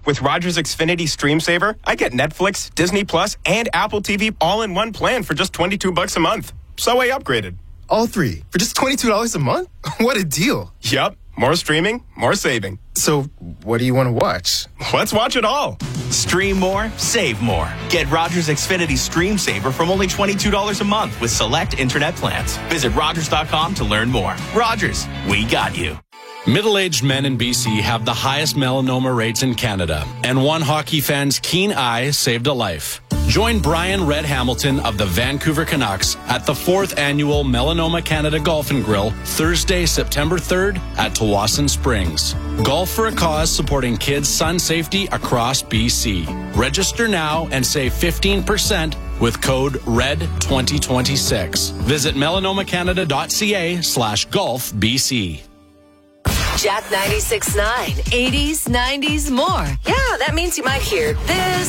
With Rogers Xfinity Stream Saver, I get Netflix, Disney Plus, and Apple TV all in one plan for just $22 a month. So I upgraded. All three for just $22 a month? What a deal. Yup. More streaming, more saving. So what do you want to watch? Let's watch it all. Stream more, save more. Get Rogers Xfinity Stream Saver from only $22 a month with select internet plans. Visit Rogers.com to learn more. Rogers, we got you. Middle-aged men in BC have the highest melanoma rates in Canada, and one hockey fan's keen eye saved a life. Join Brian Red Hamilton of the Vancouver Canucks at the 4th Annual Melanoma Canada Golf and Grill, Thursday, September 3rd at Tawasin Springs. Golf for a cause supporting kids' sun safety across BC. Register now and save 15% with code RED2026. Visit melanomacanada.ca/golfbc. Jack 96.9, 80s, 90s, more. Yeah, that means you might hear this.